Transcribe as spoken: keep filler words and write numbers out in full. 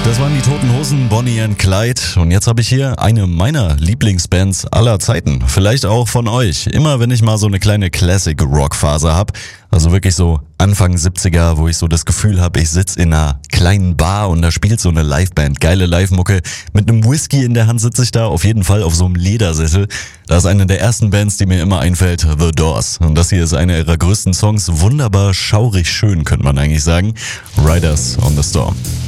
Das waren die Toten Hosen, Bonnie and Clyde. Und jetzt habe ich hier eine meiner Lieblingsbands aller Zeiten. Vielleicht auch von euch. Immer wenn ich mal so eine kleine Classic-Rock-Phase habe, also wirklich so Anfang siebziger, wo ich so das Gefühl habe, ich sitze in einer kleinen Bar und da spielt so eine Liveband, geile Live-Mucke. Mit einem Whisky in der Hand sitze ich da, auf jeden Fall auf so einem Ledersessel. Das ist eine der ersten Bands, die mir immer einfällt, The Doors. Und das hier ist einer ihrer größten Songs, wunderbar schaurig schön, könnte man eigentlich sagen. Riders on the Storm.